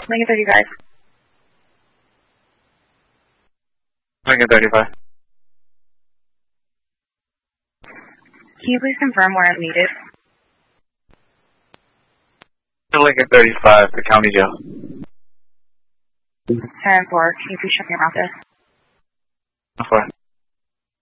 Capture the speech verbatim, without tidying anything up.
Lincoln thirty-five. Lincoln thirty-five. Can you please confirm where I'm needed? Lincoln thirty-five, the county jail. ten four, can you please check your office? How far?